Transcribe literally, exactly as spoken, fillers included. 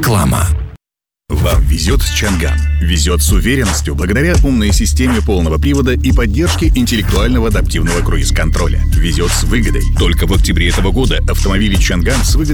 Реклама. Вам везет с Чанган. Везет с уверенностью благодаря умной системе полного привода и поддержке интеллектуального адаптивного круиз-контроля. Везет с выгодой. Только в октябре этого года автомобили Чанган с выгодой